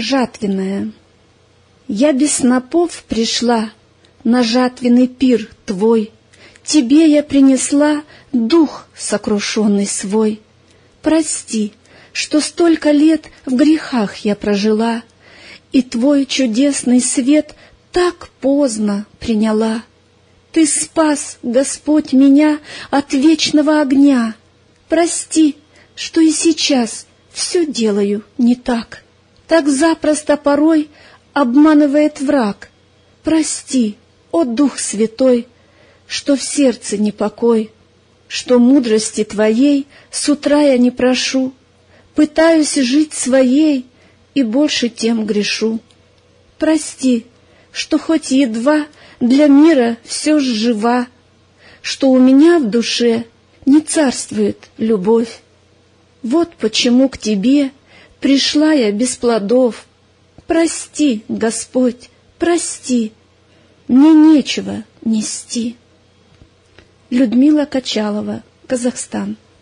Жатвенная. Я без снопов пришла на жатвенный пир твой, тебе я принесла дух сокрушенный свой. Прости, что столько лет в грехах я прожила, и твой чудесный свет так поздно приняла. Ты спас, Господь, меня от вечного огня. Прости, что и сейчас все делаю не так. Так запросто порой обманывает враг. Прости, о Дух Святой, что в сердце непокой, что мудрости Твоей с утра я не прошу, пытаюсь жить своей и больше тем грешу. Прости, что хоть едва для мира все ж жива, что у меня в душе не царствует любовь. Вот почему к Тебе пришла я без плодов. Прости, Господь, прости, мне нечего нести. Людмила Качалова, Казахстан.